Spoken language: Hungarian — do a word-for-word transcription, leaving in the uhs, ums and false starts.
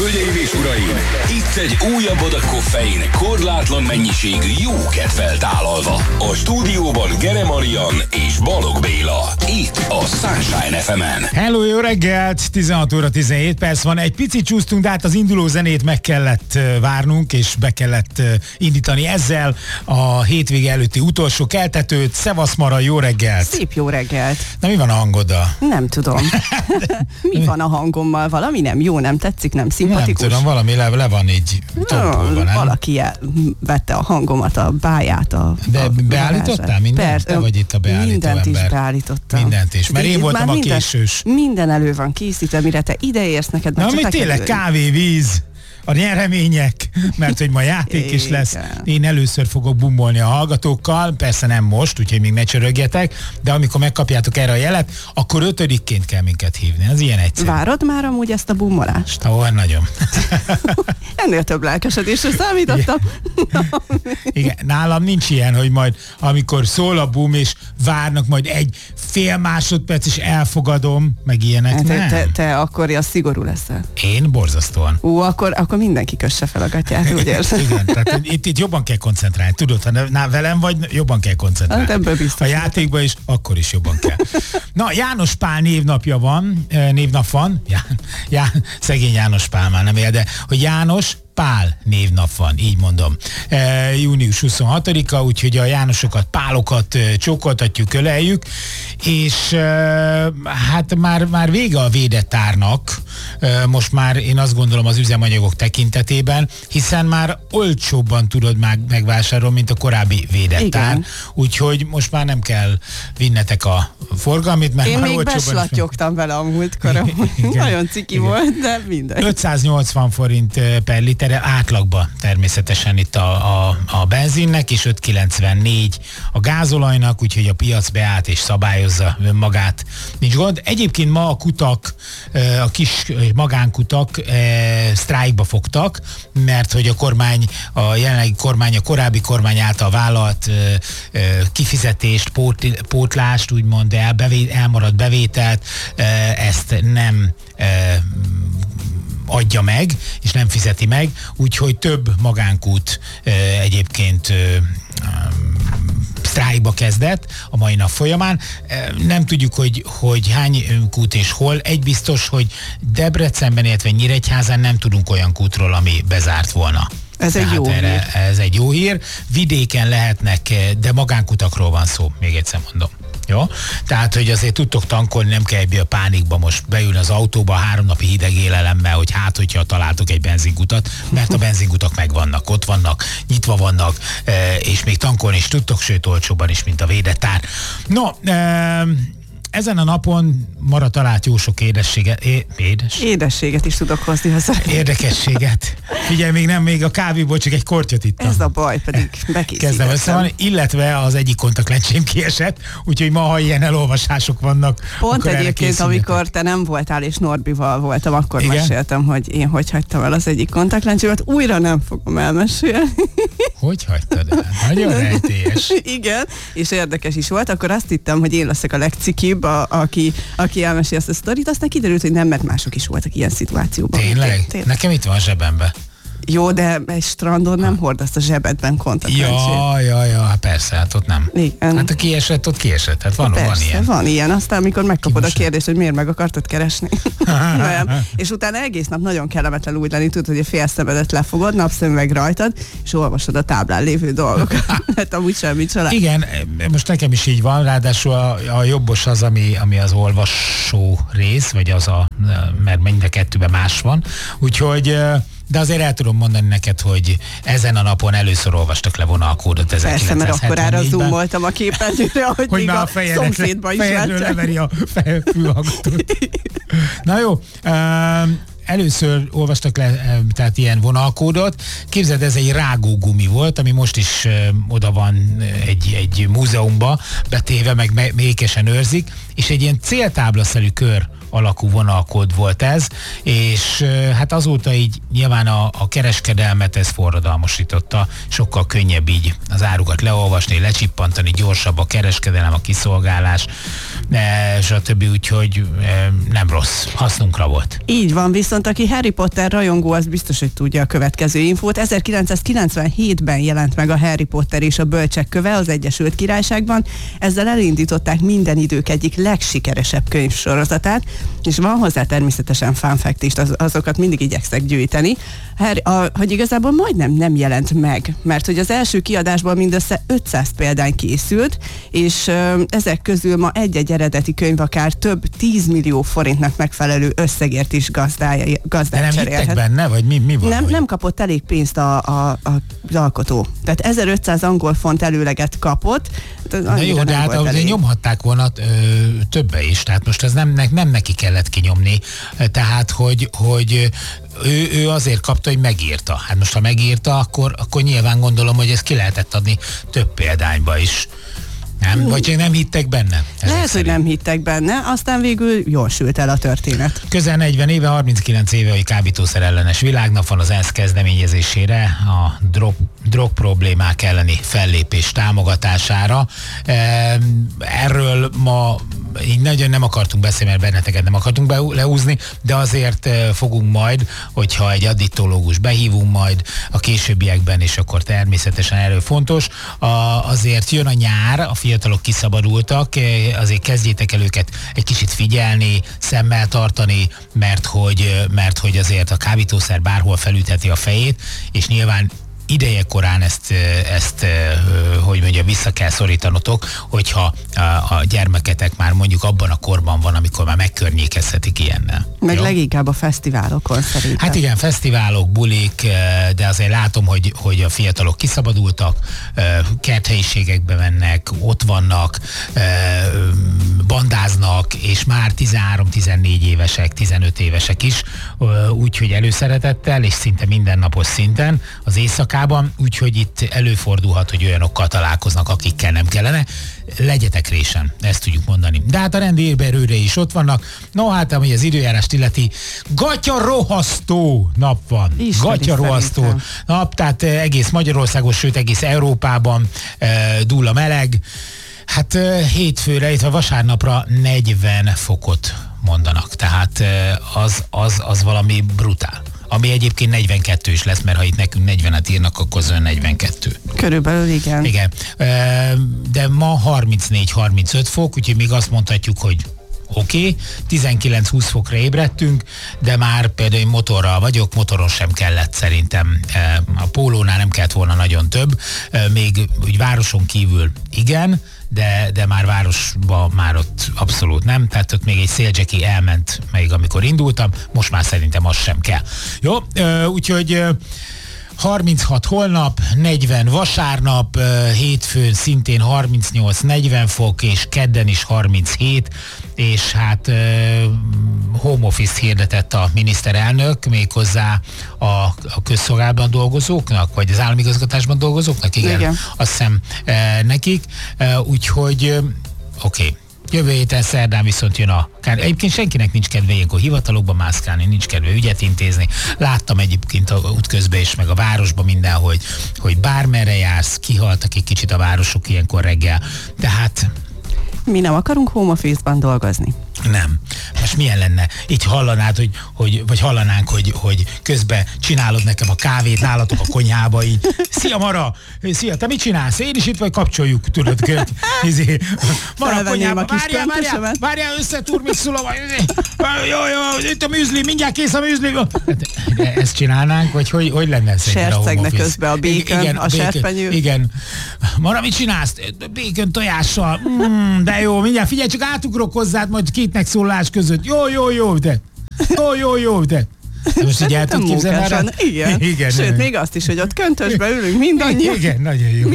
Hölgyeim és uraim, itt egy újabb adag koffein, korlátlan mennyiségű jó kedvel tálalva. A stúdióban Gere Marian és Balog Béla. Itt a Sunshine ef emen. Hello, jó reggelt! tizenhat óra tizenhét perc van. Egy picit csúsztunk, de hát az induló zenét meg kellett várnunk, és be kellett indítani ezzel a hétvége előtti utolsó keltetőt. Szevasz Mara, jó reggelt! Szép jó reggelt! Na, mi van a hangoddal? Nem tudom. Mi van a hangommal? Valami nem jó, nem tetszik, nem szimpatikus? Nem tudom, valami le, le van így tompolva, nem? Valaki vette a hangomat, a báját, a De a beállítottál mindent? Persze, Te vagy itt a beállító mindent ember. is beállítottam. Mindent is, mert De én voltam a minden, késős. Minden elő van készítve, mire te ideérsz neked. Na, mi tényleg kávé, víz, a nyeremények, mert hogy ma játék is lesz. Én először fogok bumbolni a hallgatókkal, persze nem most, úgyhogy még ne csörögjetek, de amikor megkapjátok erre a jelet, akkor ötödikként kell minket hívni. Ez ilyen egyszerű. Várod már amúgy ezt a bummolást? Ó, nagyon. Ennél több lelkesedésre számítottam. Igen, nálam nincs ilyen, hogy majd amikor szól a bum, és várnak majd egy fél másodperc, és elfogadom, meg ilyenek. Te, Nem. te, te akkor ilyen szigorú leszel. Én borzasztóan. Ú, akkor, akkor mindenki kösse fel a gatyát, úgy érzem. Igen, tehát itt, itt jobban kell koncentrálni. Tudod, ha ne, velem vagy, jobban kell koncentrálni. Hát ebből biztos. A játékban is, akkor is jobban kell. Na, János Pál névnapja van, névnap van, Já, Já, szegény János Pál már nem él, de hogy János Pál névnap van, így mondom. E, június huszonhatodika, úgyhogy a Jánosokat, Pálokat e, csókoltatjuk, öleljük, és e, hát már, már vége a védett árnak, e, most már én azt gondolom az üzemanyagok tekintetében, hiszen már olcsóbban tudod már megvásárolni, mint a korábbi védett ár. Úgyhogy most már nem kell vinnetek a forgalmit, mert én már még olcsóbban... beslattyogtam vele a múltkor. Nagyon ciki igen. volt, de mindegy. ötszáznyolcvan forint per liter átlagban természetesen itt a, a, a benzinnek, és öt kilencvennégy a gázolajnak, úgyhogy a piac beállt és szabályozza önmagát. Nincs gond. Egyébként ma a kutak, a kis magánkutak sztrájkba fogtak, mert hogy a kormány, a jelenlegi kormány, a korábbi kormány által vállalt kifizetést, pótlást, úgymond el, bevé, elmaradt bevételt, ezt nem adja meg, és nem fizeti meg, úgyhogy több magánkút e, egyébként e, sztrájkba kezdett a mai nap folyamán. E, nem tudjuk, hogy, hogy hány kút és hol. Egy biztos, hogy Debrecenben, illetve Nyíregyházán nem tudunk olyan kútról, ami bezárt volna. Ez Tehát egy jó erre, hír. Ez egy jó hír. Vidéken lehetnek, de magánkutakról van szó, még egyszer mondom. Jó? Tehát, hogy azért tudtok tankolni, nem kell ebből a pánikba most beülni az autóba három napi hideg élelemmel, hogy hát, hogyha találtok egy benzinkutat, mert a benzinkutak megvannak, ott vannak, nyitva vannak, és még tankolni is tudtok, sőt olcsóban is, mint a védett ár. No, ezen a napon Mara talált jó sok édességet. É, édes? Édességet is tudok hozni, ha szeretném. Érdekességet. Figyelj, még nem, még a kávéból csak egy kortyot ittam. Ez a baj, pedig bekészítettem. Kezdem össze, illetve az egyik kontaktlencsém kiesett, úgyhogy ma, ha ilyen elolvasások vannak, pont egyébként, amikor te nem voltál és Norbival voltam, akkor igen? meséltem, hogy én hogy hagytam el az egyik kontaktlencsémet. Újra nem fogom elmesélni. Hogy hagytad el? Nagyon rejtélyes. Igen, és érdekes is volt. Akkor azt hittem, hogy én leszek a legcikibb, a, aki, aki elmesél ezt a sztorit, aztán kiderült, hogy nem, mert mások is voltak ilyen szituációban. Tényleg? Tényleg? Nekem itt van a zsebemben. Jó, de egy strandon nem hordasz a zsebedben kontaktlencsét. Ja, ja, ja, hát persze, hát ott nem. Igen. Hát a kiesett, ott kiesett. Hát van, persze, van ilyen. van ilyen. Aztán, amikor megkapod a kérdést, hogy miért meg akartad keresni. Nem. És utána egész nap nagyon kellemetlen úgy lenni, tudod, hogy a fél szemedet lefogod, napszemüveg rajtad, és olvasod a táblán lévő dolgokat. Hát amúgy semmit se lát. Igen, most nekem is így van, ráadásul a, a jobbos az, ami, ami az olvasó rész, vagy az a, mert mind a kettőben más van. Úgyhogy de azért el tudom mondani neked, hogy ezen a napon először olvastak le vonalkódot ezerkilencszázhetvennégyben. Persze, mert akkorára zoomoltam a képernyőre, hogy, hogy még a szomszédba is fejedről leveri a fülhallgatót. Na jó, um, először olvastak le, tehát ilyen vonalkódot. Képzeld, ez egy rágógumi volt, ami most is um, oda van egy, egy múzeumba betéve, meg mékesen őrzik, és egy ilyen céltáblaszerű kör alakú vonalkód volt ez, és hát azóta így nyilván a, a kereskedelmet ez forradalmasította, sokkal könnyebb így az árukat leolvasni, lecsippantani, gyorsabb a kereskedelem, a kiszolgálás, stb. Úgyhogy nem rossz, hasznunkra volt. Így van, viszont aki Harry Potter rajongó, az biztos, hogy tudja a következő infót. ezerkilencszázkilencvenhétben jelent meg a Harry Potter és a Bölcsek köve az Egyesült Királyságban. Ezzel elindították minden idők egyik legsikeresebb könyvsorozatát, és van hozzá természetesen fun fact is, az, azokat mindig igyekszek gyűjteni. Harry, a, hogy igazából majdnem nem jelent meg, mert hogy az első kiadásban mindössze ötszáz példány készült, és ö, ezek közül ma egy-egy eredeti könyv akár több tízmillió forintnak megfelelő összegért is gazdája, gazdát De nem cserélhet. hittek benne, vagy mi, mi van? Nem, hogy? nem kapott elég pénzt a, a, a, az alkotó. Tehát ezerötszáz angol font előleget kapott. Na jó, de hát azért nyomhatták volna ö, többe is, tehát most ez nem, nem neki kellett kinyomni, tehát hogy, hogy ő, ő azért kapta, hogy megírta. Hát most ha megírta, akkor, akkor nyilván gondolom, hogy ezt ki lehetett adni több példányba is. Nem? Vagy csak nem hittek benne? Lehet, hogy nem hittek benne, aztán végül jól sült el a történet. Közel negyven éve, harminckilenc éve, hogy kábítószer ellenes világnap van az ENSZ kezdeményezésére, a drog, drog problémák elleni fellépés támogatására. Erről ma így nagyon nem akartunk beszélni, mert benneteket nem akartunk be, leúzni, de azért fogunk majd, hogyha egy addiktológus behívunk majd a későbbiekben, és akkor természetesen erről fontos. A, azért jön a nyár, a fiatalok kiszabadultak, azért kezdjétek el őket egy kicsit figyelni, szemmel tartani, mert hogy, mert hogy azért a kábítószer bárhol felütheti a fejét, és nyilván ideje korán ezt, ezt, hogy mondja, vissza kell szorítanotok, hogyha a, a gyermeketek már mondjuk abban a korban van, amikor már megkörnyékezhetik ilyennel. Meg jó? Leginkább a fesztiválokon szerintem. Hát igen, fesztiválok, bulik, de azért látom, hogy, hogy a fiatalok kiszabadultak, kerthelyiségekbe mennek, ott vannak, bandáznak, és már tizenhárom-tizennégy évesek, tizenöt évesek is, úgyhogy előszeretettel, és szinte mindennapos szinten az éjszakában, úgyhogy itt előfordulhat, hogy olyanokkal találkoznak, akikkel nem kellene. Legyetek résen, ezt tudjuk mondani. De hát a rendőrberőre is ott vannak. No hát, ami az időjárást illeti, gatyarohasztó nap van. Gatyarohasztó nap, tehát egész Magyarországon, sőt egész Európában e, dúl a meleg. Hát e, hétfőre, illetve vasárnapra negyven fokot mondanak. Tehát e, az, az, az valami brutál. Ami egyébként negyvenkettő is lesz, mert ha itt nekünk negyvenet írnak, akkor az negyvenkettő. Körülbelül igen. Igen. De ma harmincnégy-harmincöt fok, úgyhogy még azt mondhatjuk, hogy oké, okay, tizenkilenc-húsz fokra ébredtünk, de már például én motorral vagyok, motoron sem kellett szerintem. A pólónál nem kellett volna nagyon több, még úgy városon kívül igen, de, de már városban már ott abszolút nem, tehát ott még egy széldzseki elment még amikor indultam, most már szerintem az sem kell. Jó, úgyhogy harminchat holnap, negyven vasárnap, hétfőn szintén harmincnyolc-negyven fok, és kedden is harminchét, és hát home office hirdetett a miniszterelnök méghozzá a, a közszolgálatban dolgozóknak, vagy az államigazgatásban dolgozóknak, igen, igen. Azt hiszem nekik, úgyhogy oké. Okay. Jövő héten szerdán viszont jön a kár. Egyébként senkinek nincs kedve ilyenkor hivatalokba mászkálni, nincs kedve ügyet intézni. Láttam egyébként a útközben is, meg a városban mindenhol, hogy, hogy bármerre jársz, kihaltak egy kicsit a városok ilyenkor reggel. Tehát mi nem akarunk home office-ban dolgozni. Nem. Most milyen lenne? Így hallanád, hogy, hogy vagy hallanánk, hogy, hogy közben csinálod nekem a kávét nálatok a konyhába, így. Szia Mara! Szia, te mit csinálsz? Én is itt vagy, kapcsoljuk, tudod, költ. Izé. Mara a konyhába. Várjál, várjál, várjál, összeturmixul a... Jó, jó, itt a műzli, mindjárt kész a műzli. De ezt csinálnánk, vagy hogy, hogy lenne szerintem a home office? Sercegne közben a bacon, igen, a serpenyő. Igen. Mara, mit csinálsz? Bacon tojással. Mm, de jó, mindjárt figyelj, csak átugrok hozzád, majd két megszólás között. Jó, jó, jó, de. Jó, jó, jó, de. De most így el tud képzelni? Igen. Igen. Sőt, még azt is, hogy ott köntösbe ülünk mindannyian. Igen, nagyon jó.